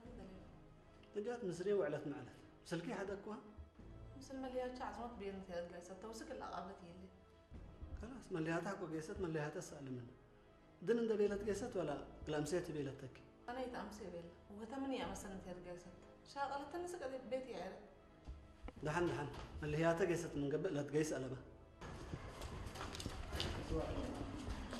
تجات مسري وعلت معلت سلكي حدا كوا مثل ملياتها عزمت بينتي هاد جالسة توسك العقابات يلي خلاص ملياتها كوا جيست ملياتها سأل منه دن انت بيلت جيست ولا لمسيت بيلتك أنا يتأمسي بيلا وهتمني مثلا انتي هاد جالسة شغلت تنسك قد بيتي عارف دحن ملياتها جيست من قبل لا تجيس ألبا